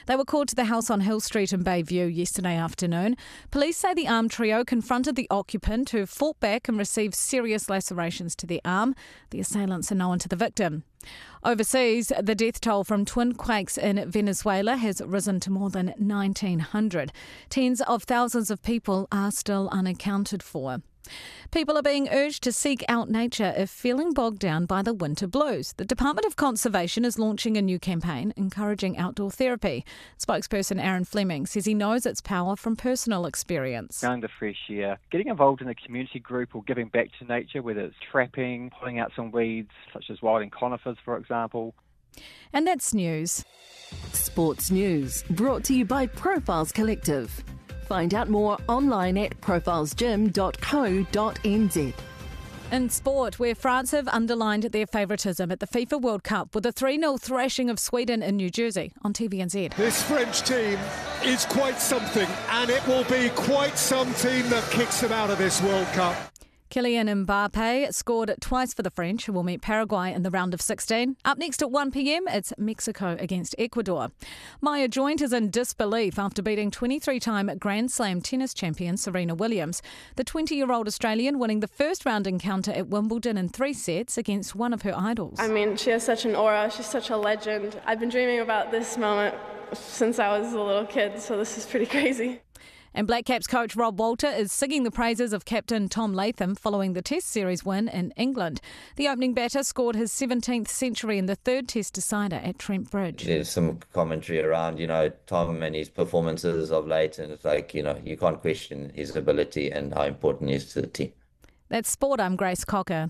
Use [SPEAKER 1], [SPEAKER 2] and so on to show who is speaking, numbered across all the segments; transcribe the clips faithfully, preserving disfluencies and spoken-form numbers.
[SPEAKER 1] They were called to the house on Hill Street in Bayview yesterday afternoon. Police say the armed trio confronted the occupant, who fought back and received serious lacerations to the arm. The assailants are known to the victim. Overseas, the death toll from twin quakes in Venezuela has risen to more than nineteen hundred. Tens of thousands of people are still unaccounted for. People are being urged to seek out nature if feeling bogged down by the winter blues. The Department of Conservation is launching a new campaign encouraging outdoor therapy. Spokesperson Aaron Fleming says he knows its power from personal experience.
[SPEAKER 2] Going to fresh air, getting involved in a community group or giving back to nature, whether it's trapping, pulling out some weeds such as wilding conifers, for example.
[SPEAKER 1] And that's news.
[SPEAKER 3] Sports News, brought to you by Profiles Collective. Find out more online at profiles gym dot co dot n z.
[SPEAKER 1] In sport, where France have underlined their favouritism at the FIFA World Cup with a three nil thrashing of Sweden in New Jersey on T V N Z.
[SPEAKER 4] This French team is quite something, and it will be quite some team that kicks them out of this World Cup.
[SPEAKER 1] Kylian Mbappe scored twice for the French, who will meet Paraguay in the round of sixteen. Up next at one p m, it's Mexico against Ecuador. Maya Joint is in disbelief after beating twenty-three-time Grand Slam tennis champion Serena Williams. The twenty-year-old Australian winning the first round encounter at Wimbledon in three sets against one of her idols.
[SPEAKER 5] I mean, she has such an aura. She's such a legend. I've been dreaming about this moment since I was a little kid, so this is pretty crazy.
[SPEAKER 1] And Black Caps coach Rob Walter is singing the praises of captain Tom Latham following the Test Series win in England. The opening batter scored his seventeenth century in the third Test decider at Trent Bridge.
[SPEAKER 6] There's some commentary around, you know, Tom and his performances of late, and it's like, you know, you can't question his ability and how important he is to the team.
[SPEAKER 1] That's Sport. I'm Grace Cocker.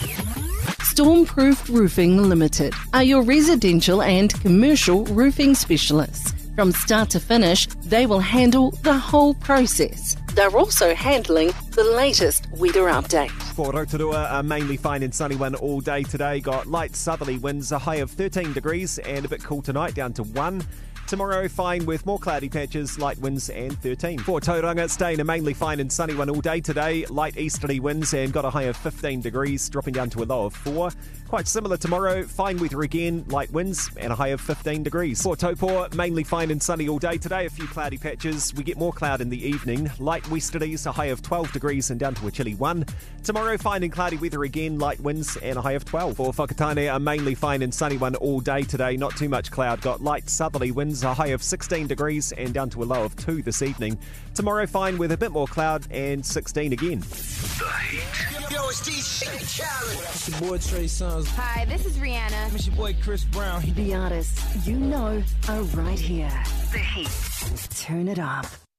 [SPEAKER 3] Stormproof Roofing Limited are your residential and commercial roofing specialists. From start to finish, they will handle the whole process. They're also handling the latest weather update.
[SPEAKER 7] For Rotorua, a mainly fine and sunny one all day today. Got light southerly winds, a high of thirteen degrees, and a bit cool tonight, down to one. Tomorrow, fine with more cloudy patches, light winds and thirteen. For Tauranga, staying a mainly fine and sunny one all day today. Light easterly winds and got a high of fifteen degrees, dropping down to a low of four. Quite similar tomorrow, fine weather again, light winds and a high of fifteen degrees. For Taupo, mainly fine and sunny all day today. A few cloudy patches. We get more cloud in the evening. Light westerlies, a high of twelve degrees and down to a chilly one. Tomorrow, fine and cloudy weather again, light winds and a high of twelve. For Whakatane, a mainly fine and sunny one all day today. Not too much cloud. Got light southerly winds, a high of sixteen degrees and down to a low of two this evening. Tomorrow, fine with a bit more cloud and sixteen again.
[SPEAKER 8] The Heat. Yo, it's D J Challenge.
[SPEAKER 9] It's your boy Trey Songz.
[SPEAKER 10] Hi, this is Rihanna.
[SPEAKER 9] It's your boy Chris Brown.
[SPEAKER 3] The artists you know are right here.
[SPEAKER 10] The Heat.
[SPEAKER 3] Turn it up.